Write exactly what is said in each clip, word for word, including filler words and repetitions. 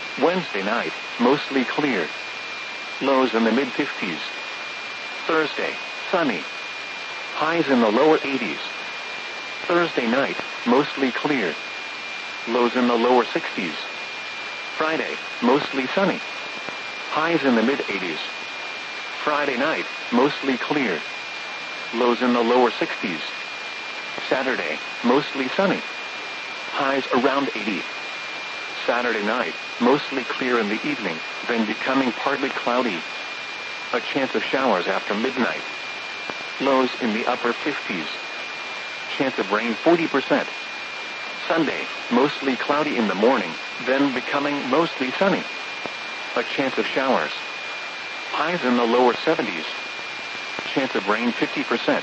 Wednesday night, mostly clear. Lows in the mid fifties. Thursday, sunny. Highs in the lower eighties. Thursday night, mostly clear. Lows in the lower sixties. Friday, mostly sunny. Highs in the mid eighties. Friday night, mostly clear. Lows in the lower sixties. Saturday, mostly sunny. Highs around eighty. Saturday night, mostly clear in the evening, then becoming partly cloudy. A chance of showers after midnight. Lows in the upper fifties. Chance of rain forty percent. Sunday, mostly cloudy in the morning, then becoming mostly sunny. A chance of showers. Highs in the lower seventies. Chance of rain fifty percent.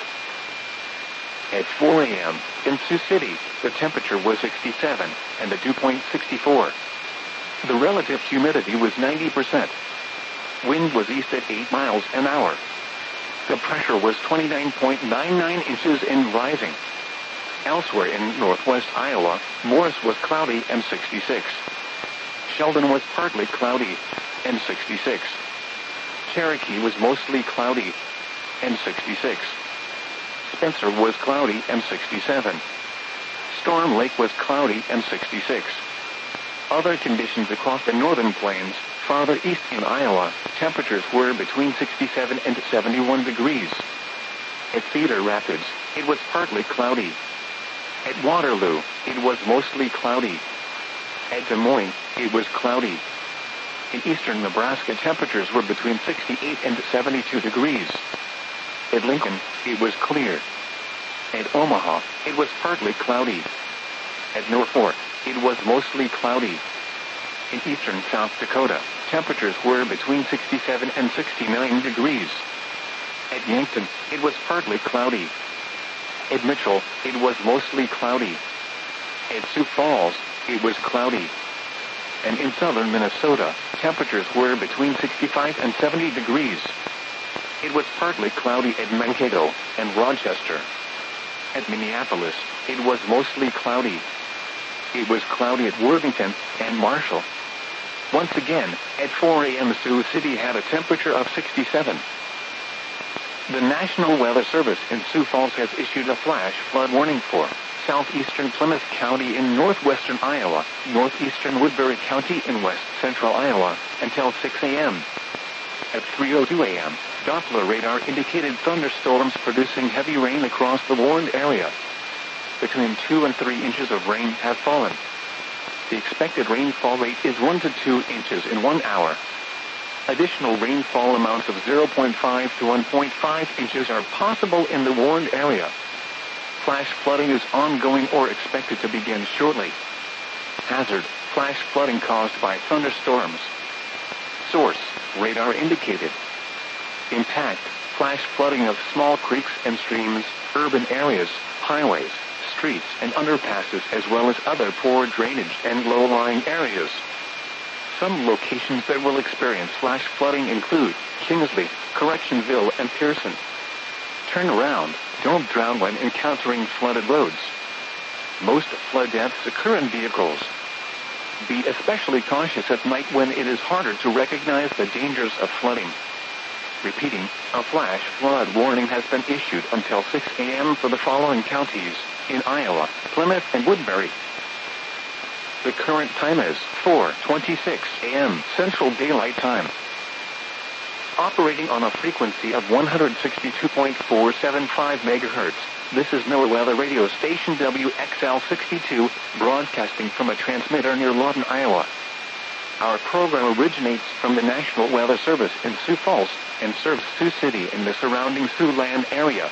At four a.m., in Sioux City, the temperature was sixty-seven, and the dew point sixty-four. The relative humidity was ninety percent. Wind was east at eight miles an hour. The pressure was twenty-nine point nine nine inches and rising. Elsewhere in northwest Iowa, Morris was cloudy and sixty-six. Sheldon was partly cloudy and sixty-six. Cherokee was mostly cloudy and sixty-six. Spencer was cloudy and sixty-seven. Storm Lake was cloudy and sixty-six. Other conditions across the northern plains, farther east in Iowa, temperatures were between sixty-seven and seventy-one degrees. At Cedar Rapids, it was partly cloudy. At Waterloo, it was mostly cloudy. At Des Moines, it was cloudy. In eastern Nebraska, temperatures were between sixty-eight and seventy-two degrees. At Lincoln, it was clear. At Omaha, it was partly cloudy. At Norfolk, it was mostly cloudy. In eastern South Dakota, temperatures were between sixty-seven and sixty-nine degrees. At Yankton, it was partly cloudy. At Mitchell, it was mostly cloudy. At Sioux Falls, it was cloudy. And in southern Minnesota, temperatures were between sixty-five and seventy degrees. It was partly cloudy at Mankato and Rochester. At Minneapolis, it was mostly cloudy. It was cloudy at Worthington and Marshall. Once again, at four a.m. Sioux City had a temperature of sixty-seven. The National Weather Service in Sioux Falls has issued a flash flood warning for southeastern Plymouth County in northwestern Iowa, northeastern Woodbury County in west central Iowa, until six a.m. At three oh two a.m., Doppler radar indicated thunderstorms producing heavy rain across the warned area. Between two and three inches of rain have fallen. The expected rainfall rate is one to two inches in one hour. Additional rainfall amounts of zero point five to one point five inches are possible in the warned area. Flash flooding is ongoing or expected to begin shortly. Hazard: flash flooding caused by thunderstorms. Source: radar indicated. Impact: flash flooding of small creeks and streams, urban areas, highways, streets and underpasses, as well as other poor drainage and low-lying areas. Some locations that will experience flash flooding include Kingsley, Correctionville and Pearson. Turn around, don't drown when encountering flooded roads. Most flood deaths occur in vehicles. Be especially cautious at night when it is harder to recognize the dangers of flooding. Repeating, a flash flood warning has been issued until six a.m. for the following counties in Iowa, Plymouth and Woodbury. The current time is four twenty-six a.m. Central Daylight Time. Operating on a frequency of one hundred sixty-two point four seven five megahertz, this is NOAA Weather Radio Station W X L sixty-two, broadcasting from a transmitter near Lawton, Iowa. Our program originates from the National Weather Service in Sioux Falls and serves Sioux City and the surrounding Siouxland area.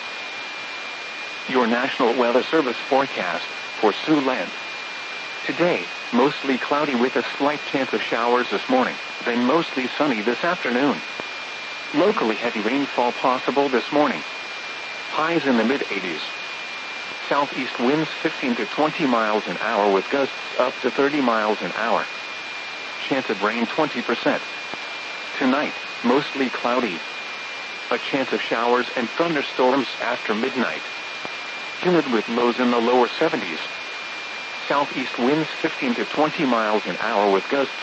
Your National Weather Service forecast for Siouxland. Today, mostly cloudy with a slight chance of showers this morning, then mostly sunny this afternoon. Locally heavy rainfall possible this morning. Highs in the mid eighties. Southeast winds fifteen to twenty miles an hour with gusts up to thirty miles an hour. Chance of rain twenty percent. Tonight, mostly cloudy. A chance of showers and thunderstorms after midnight. Humid with lows in the lower seventies. Southeast winds fifteen to twenty miles an hour with gusts